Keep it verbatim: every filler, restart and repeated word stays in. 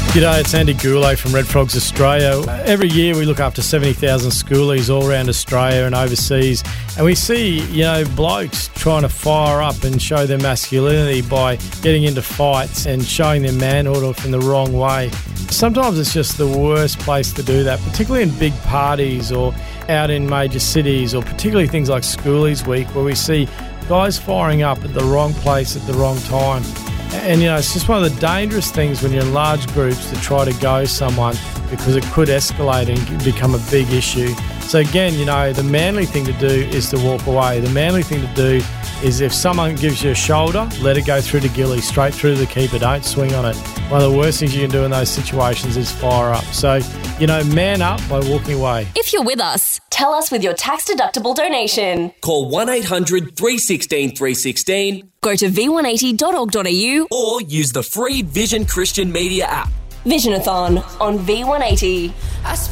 G'day, it's Andy Goulet from Red Frogs Australia. Every year we look after seventy thousand schoolies all around Australia and overseas, and we see, you know, blokes trying to fire up and show their masculinity by getting into fights and showing their manhood in the wrong way. Sometimes it's just the worst place to do that, particularly in big parties or out in major cities, or particularly things like Schoolies Week, where we see guys firing up at the wrong place at the wrong time. And, you know, it's just one of the dangerous things when you're in large groups to try to go someone, because it could escalate and become a big issue. So again, you know, the manly thing to do is to walk away. The manly thing to do is, if someone gives you a shoulder, let it go through the gilly, straight through the keeper. Don't swing on it. One of the worst things you can do in those situations is fire up. So, you know, man up by walking away. If you're with us, tell us with your tax-deductible donation. Call one eight hundred three one six three one six. Go to v one eighty dot org dot a u or use the free Vision Christian Media app. Visionathon on V one eighty.